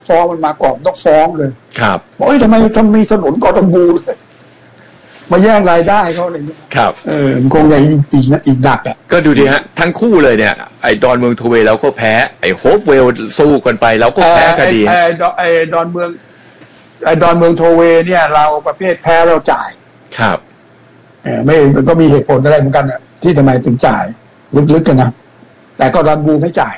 ฟ้องมันมาก่อนต้องฟ้องเลยครับบอกทำไมมีถนนกทมเลยมาแย่งรายได้เขาอะไรเงี้ยครับมันคงจะอีกหนักอ่ะก็ดูดิฮะทั้งคู่เลยเนี่ยไอ้ดอนเมืองโทเวแล้วก็แพ้ไอ้โฮปเวลสู้กันไปแล้วก็แพ้คดีไอ้ดอนเมืองโทเวเนี่ยเราประเภทแพ้เราจ่ายครับไม่มันก็มีเหตุผลอะไรเหมือนกันอ่ะที่ทำไมถึงจ่ายลึกๆกันนะแต่ก็ดอนบูไม่จ่าย